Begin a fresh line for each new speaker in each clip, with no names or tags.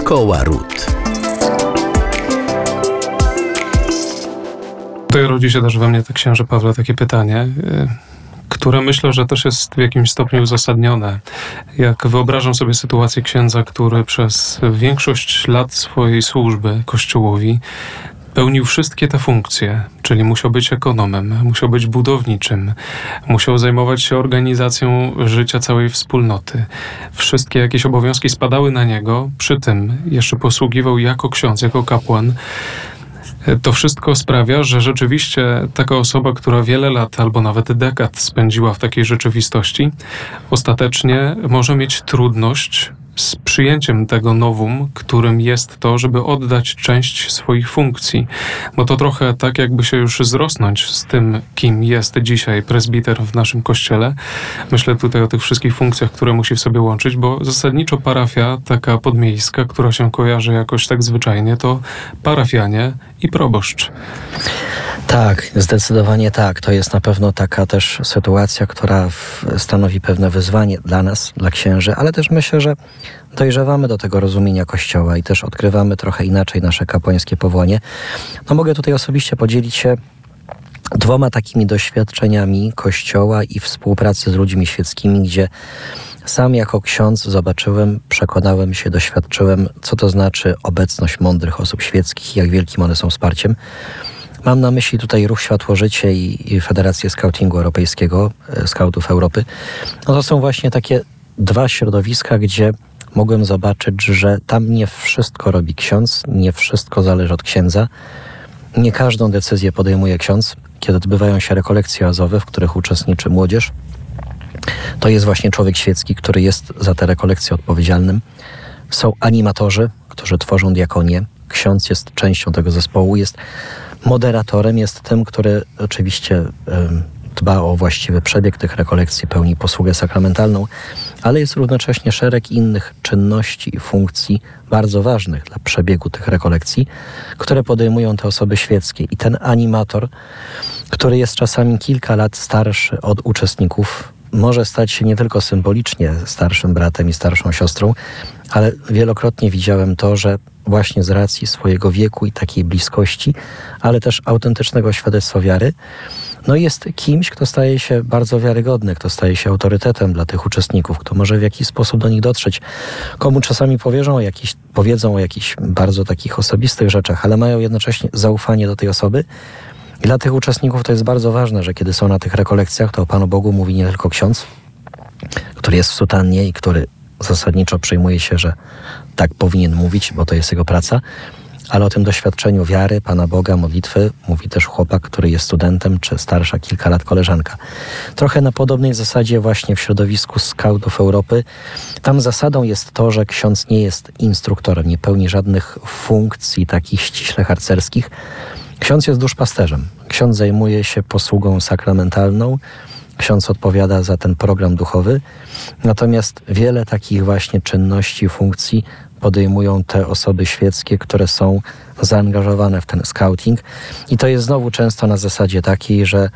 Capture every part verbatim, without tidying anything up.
Szkoła Ród.
Tutaj rodzi się też we mnie, tak księże Pawle, takie pytanie, które myślę, że też jest w jakimś stopniu uzasadnione. Jak wyobrażam sobie sytuację księdza, który przez większość lat swojej służby Kościołowi pełnił wszystkie te funkcje, czyli musiał być ekonomem, musiał być budowniczym, musiał zajmować się organizacją życia całej wspólnoty. Wszystkie jakieś obowiązki spadały na niego, przy tym jeszcze posługiwał jako ksiądz, jako kapłan. To wszystko sprawia, że rzeczywiście taka osoba, która wiele lat albo nawet dekad spędziła w takiej rzeczywistości, ostatecznie może mieć trudność z przyjęciem tego nowum, którym jest to, żeby oddać część swoich funkcji. Bo to trochę tak, jakby się już zrosnąć z tym, kim jest dzisiaj prezbiter w naszym kościele. Myślę tutaj o tych wszystkich funkcjach, które musi w sobie łączyć, bo zasadniczo parafia taka podmiejska, która się kojarzy jakoś tak zwyczajnie, to parafianie i proboszcz.
Tak, zdecydowanie tak. To jest na pewno taka też sytuacja, która w, stanowi pewne wyzwanie dla nas, dla księży, ale też myślę, że dojrzewamy do tego rozumienia Kościoła i też odkrywamy trochę inaczej nasze kapłańskie powołanie. No mogę tutaj osobiście podzielić się dwoma takimi doświadczeniami Kościoła i współpracy z ludźmi świeckimi, gdzie sam jako ksiądz zobaczyłem, przekonałem się, doświadczyłem, co to znaczy obecność mądrych osób świeckich i jak wielkim one są wsparciem. Mam na myśli tutaj Ruch Światło-Życie i, i Federację Skautingu Europejskiego, e, Skautów Europy. No to są właśnie takie dwa środowiska, gdzie mogłem zobaczyć, że tam nie wszystko robi ksiądz, nie wszystko zależy od księdza. Nie każdą decyzję podejmuje ksiądz. Kiedy odbywają się rekolekcje oazowe, w których uczestniczy młodzież, to jest właśnie człowiek świecki, który jest za te rekolekcje odpowiedzialnym. Są animatorzy, którzy tworzą diakonię. Ksiądz jest częścią tego zespołu, jest moderatorem, jest tym, który oczywiście y, dba o właściwy przebieg tych rekolekcji, pełni posługę sakramentalną, ale jest równocześnie szereg innych czynności i funkcji bardzo ważnych dla przebiegu tych rekolekcji, które podejmują te osoby świeckie. I ten animator, który jest czasami kilka lat starszy od uczestników, może stać się nie tylko symbolicznie starszym bratem i starszą siostrą, ale wielokrotnie widziałem to, że właśnie z racji swojego wieku i takiej bliskości, ale też autentycznego świadectwa wiary, no jest kimś, kto staje się bardzo wiarygodny, kto staje się autorytetem dla tych uczestników, kto może w jakiś sposób do nich dotrzeć, komu czasami powierzą o jakiś, powiedzą o jakichś bardzo takich osobistych rzeczach, ale mają jednocześnie zaufanie do tej osoby. I dla tych uczestników to jest bardzo ważne, że kiedy są na tych rekolekcjach, to o Panu Bogu mówi nie tylko ksiądz, który jest w sutannie i który zasadniczo przyjmuje się, że tak powinien mówić, bo to jest jego praca, ale o tym doświadczeniu wiary, Pana Boga, modlitwy mówi też chłopak, który jest studentem, czy starsza kilka lat koleżanka. Trochę na podobnej zasadzie właśnie w środowisku Skautów Europy. Tam zasadą jest to, że ksiądz nie jest instruktorem, nie pełni żadnych funkcji takich ściśle harcerskich. Ksiądz jest duszpasterzem. Ksiądz zajmuje się posługą sakramentalną. Ksiądz odpowiada za ten program duchowy. Natomiast wiele takich właśnie czynności, funkcji podejmują te osoby świeckie, które są zaangażowane w ten skauting. I to jest znowu często na zasadzie takiej, że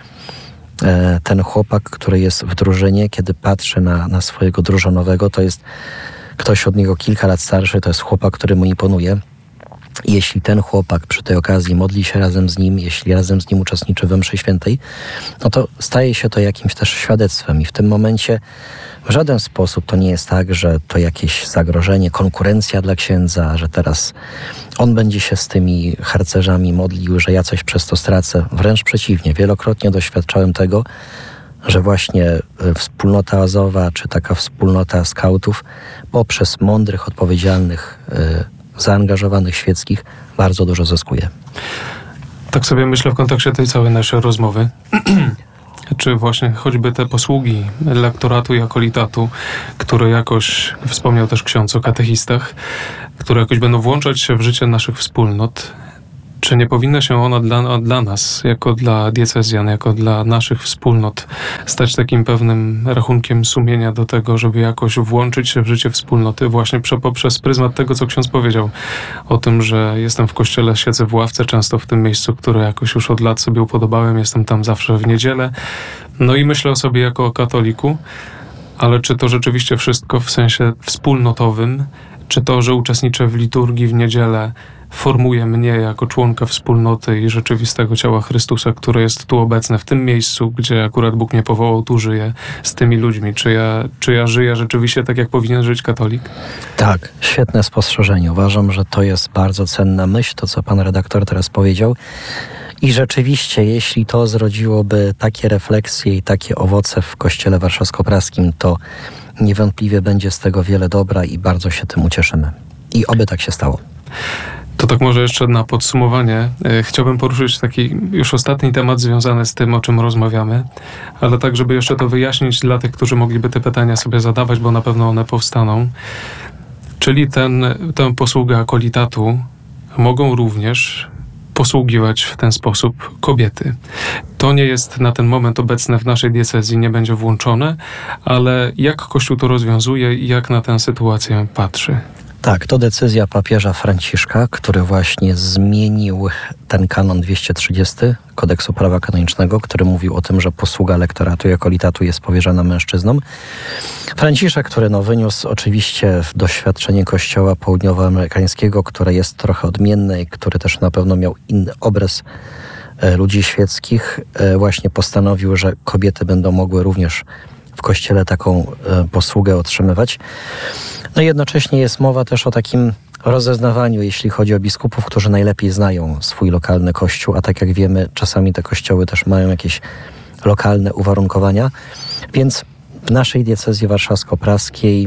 e, ten chłopak, który jest w drużynie, kiedy patrzy na, na swojego drużynowego, to jest ktoś od niego kilka lat starszy, to jest chłopak, który mu imponuje. Jeśli ten chłopak przy tej okazji modli się razem z nim, jeśli razem z nim uczestniczy we mszy świętej, no to staje się to jakimś też świadectwem i w tym momencie w żaden sposób to nie jest tak, że to jakieś zagrożenie, konkurencja dla księdza, że teraz on będzie się z tymi harcerzami modlił, że ja coś przez to stracę. Wręcz przeciwnie, wielokrotnie doświadczałem tego, że właśnie wspólnota oazowa, czy taka wspólnota skautów poprzez mądrych, odpowiedzialnych, zaangażowanych świeckich bardzo dużo zyskuje.
Tak sobie myślę w kontekście tej całej naszej rozmowy. Czy właśnie choćby te posługi lektoratu i akolitatu, które jakoś, wspomniał też ksiądz o katechistach, które jakoś będą włączać się w życie naszych wspólnot, czy nie powinna się ona dla, dla nas, jako dla diecezjan, jako dla naszych wspólnot, stać takim pewnym rachunkiem sumienia do tego, żeby jakoś włączyć się w życie wspólnoty właśnie poprzez pryzmat tego, co ksiądz powiedział o tym, że jestem w kościele, siedzę w ławce, często w tym miejscu, które jakoś już od lat sobie upodobałem, jestem tam zawsze w niedzielę. No i myślę o sobie jako o katoliku, ale czy to rzeczywiście wszystko w sensie wspólnotowym, Czy to, że uczestniczę w liturgii w niedzielę, formuje mnie jako członka wspólnoty i rzeczywistego ciała Chrystusa, które jest tu obecne, w tym miejscu, gdzie akurat Bóg mnie powołał, tu żyję z tymi ludźmi. Czy ja, czy ja żyję rzeczywiście tak, jak powinien żyć katolik?
Tak, świetne spostrzeżenie. Uważam, że to jest bardzo cenna myśl, to co pan redaktor teraz powiedział. I rzeczywiście, jeśli to zrodziłoby takie refleksje i takie owoce w Kościele Warszawsko-Praskim, to niewątpliwie będzie z tego wiele dobra i bardzo się tym ucieszymy. I oby tak się stało.
To tak może jeszcze na podsumowanie. Chciałbym poruszyć taki już ostatni temat związany z tym, o czym rozmawiamy, ale tak, żeby jeszcze to wyjaśnić dla tych, którzy mogliby te pytania sobie zadawać, bo na pewno one powstaną. Czyli ten, tę posługę akolitatu mogą również posługiwać w ten sposób kobiety. To nie jest na ten moment obecne w naszej diecezji, nie będzie włączone, ale jak Kościół to rozwiązuje i jak na tę sytuację patrzy?
Tak, to decyzja papieża Franciszka, który właśnie zmienił ten kanon dwieście trzydzieści Kodeksu Prawa Kanonicznego, który mówił o tym, że posługa lektoratu i akolitatu jest powierzana mężczyznom. Franciszek, który no, wyniósł oczywiście doświadczenie Kościoła południowoamerykańskiego, które jest trochę odmienne i który też na pewno miał inny obraz e, ludzi świeckich, e, właśnie postanowił, że kobiety będą mogły również w Kościele taką e, posługę otrzymywać. No i jednocześnie jest mowa też o takim rozeznawaniu, jeśli chodzi o biskupów, którzy najlepiej znają swój lokalny kościół, a tak jak wiemy, czasami te kościoły też mają jakieś lokalne uwarunkowania. Więc w naszej diecezji warszawsko-praskiej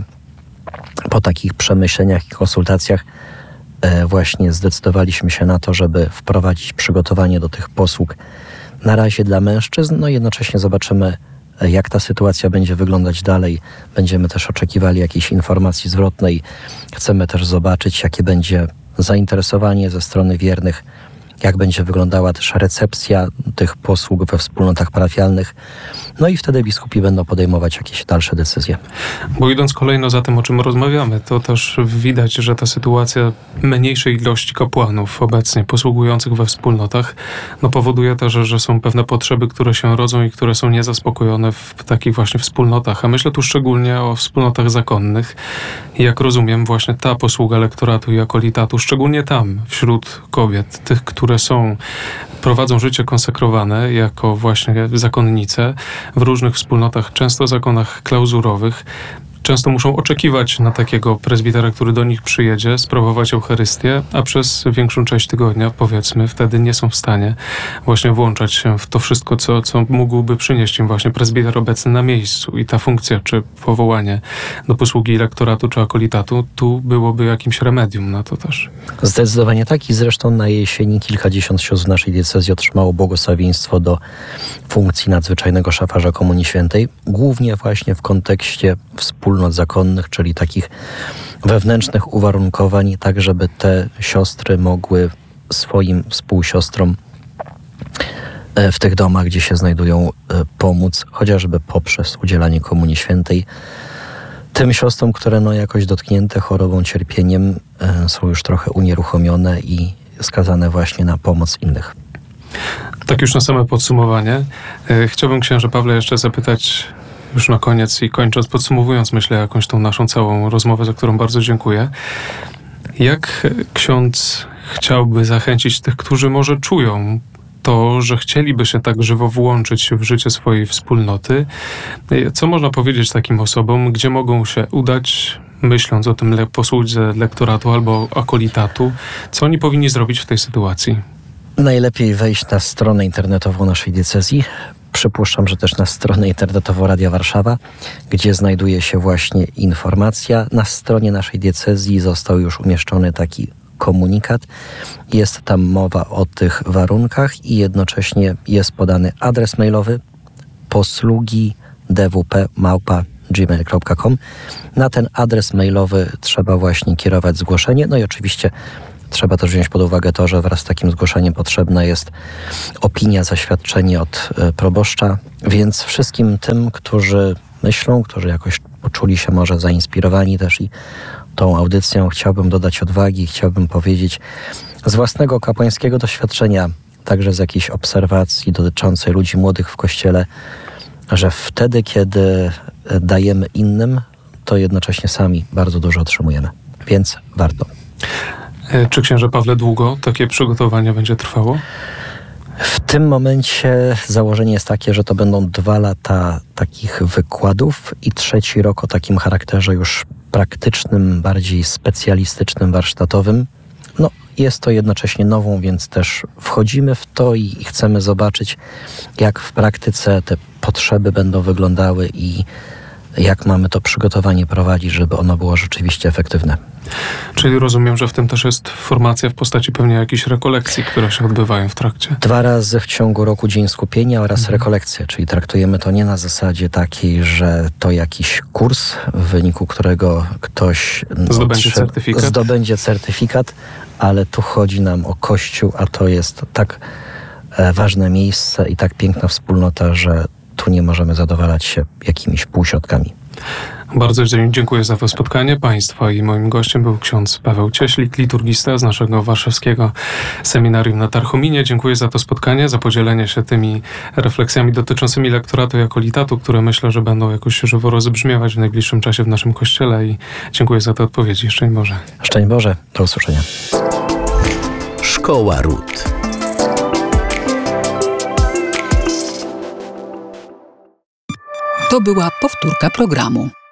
po takich przemyśleniach i konsultacjach e, właśnie zdecydowaliśmy się na to, żeby wprowadzić przygotowanie do tych posług na razie dla mężczyzn, no i jednocześnie zobaczymy, jak ta sytuacja będzie wyglądać dalej. Będziemy też oczekiwali jakiejś informacji zwrotnej. Chcemy też zobaczyć, jakie będzie zainteresowanie ze strony wiernych, jak będzie wyglądała też recepcja tych posług we wspólnotach parafialnych. No i wtedy biskupi będą podejmować jakieś dalsze decyzje.
Bo idąc kolejno za tym, o czym rozmawiamy, to też widać, że ta sytuacja mniejszej ilości kapłanów obecnie posługujących we wspólnotach no powoduje też, że są pewne potrzeby, które się rodzą i które są niezaspokojone w takich właśnie wspólnotach. A myślę tu szczególnie o wspólnotach zakonnych. I jak rozumiem, właśnie ta posługa lektoratu i akolitatu, szczególnie tam, wśród kobiet, tych, które są, prowadzą życie konsekrowane jako właśnie zakonnice w różnych wspólnotach, często zakonach klauzurowych, często muszą oczekiwać na takiego prezbitera, który do nich przyjedzie, sprawować Eucharystię, a przez większą część tygodnia, powiedzmy, wtedy nie są w stanie właśnie włączać się w to wszystko, co, co mógłby przynieść im właśnie prezbiter obecny na miejscu. I ta funkcja, czy powołanie do posługi lektoratu, czy akolitatu, tu byłoby jakimś remedium na to też.
Zdecydowanie tak i zresztą na jesieni kilkadziesiąt sióstr w naszej diecezji otrzymało błogosławieństwo do funkcji nadzwyczajnego szafarza Komunii Świętej, głównie właśnie w kontekście wspólnot zakonnych, czyli takich wewnętrznych uwarunkowań, tak żeby te siostry mogły swoim współsiostrom w tych domach, gdzie się znajdują, pomóc, chociażby poprzez udzielanie Komunii Świętej tym siostrom, które no jakoś dotknięte chorobą, cierpieniem, są już trochę unieruchomione i skazane właśnie na pomoc innych.
Tak już na same podsumowanie. Chciałbym, księże Pawle, jeszcze zapytać już na koniec i kończąc, podsumowując, myślę, jakąś tą naszą całą rozmowę, za którą bardzo dziękuję. Jak ksiądz chciałby zachęcić tych, którzy może czują to, że chcieliby się tak żywo włączyć w życie swojej wspólnoty? Co można powiedzieć takim osobom, gdzie mogą się udać, myśląc o tym le- posłudze lektoratu albo akolitatu? Co oni powinni zrobić w tej sytuacji?
Najlepiej wejść na stronę internetową naszej diecezji. Przypuszczam, że też na stronę internetową Radia Warszawa, gdzie znajduje się właśnie informacja. Na stronie naszej diecezji został już umieszczony taki komunikat. Jest tam mowa o tych warunkach i jednocześnie jest podany adres mailowy posługi d w p małpa gmail kropka com. Na ten adres mailowy trzeba właśnie kierować zgłoszenie. No i oczywiście trzeba też wziąć pod uwagę to, że wraz z takim zgłoszeniem potrzebna jest opinia, zaświadczenie od proboszcza, więc wszystkim tym, którzy myślą, którzy jakoś poczuli się może zainspirowani też i tą audycją, chciałbym dodać odwagi, chciałbym powiedzieć z własnego kapłańskiego doświadczenia, także z jakiejś obserwacji dotyczącej ludzi młodych w Kościele, że wtedy, kiedy dajemy innym, to jednocześnie sami bardzo dużo otrzymujemy. więc warto.
E, Czy księże Pawle długo takie przygotowanie będzie trwało?
W tym momencie założenie jest takie, że to będą dwa lata takich wykładów i trzeci rok o takim charakterze już praktycznym, bardziej specjalistycznym, warsztatowym. No, jest to jednocześnie nową, więc też wchodzimy w to i, i chcemy zobaczyć, jak w praktyce te potrzeby będą wyglądały i jak mamy to przygotowanie prowadzić, żeby ono było rzeczywiście efektywne.
Czyli rozumiem, że w tym też jest formacja w postaci pewnie jakichś rekolekcji, które się odbywają w trakcie.
Dwa razy w ciągu roku dzień skupienia oraz
Mhm.
rekolekcje, czyli traktujemy to nie na zasadzie takiej, że to jakiś kurs, w wyniku którego ktoś no,
Zdobędzie
trze-
certyfikat.
zdobędzie certyfikat, ale tu chodzi nam o Kościół, a to jest tak e, ważne miejsce i tak piękna wspólnota, że tu nie możemy zadowalać się jakimiś półśrodkami.
Bardzo dziękuję za to spotkanie Państwa i moim gościem był ksiądz Paweł Cieślik, liturgista z naszego warszawskiego seminarium na Tarchominie. Dziękuję za to spotkanie, za podzielenie się tymi refleksjami dotyczącymi lektoratu i akolitatu, które myślę, że będą jakoś żywo rozbrzmiewać w najbliższym czasie w naszym kościele i dziękuję za te odpowiedzi. Szczęść Boże.
Szczęść Boże, do usłyszenia.
Szkoła Ród.
To była powtórka programu.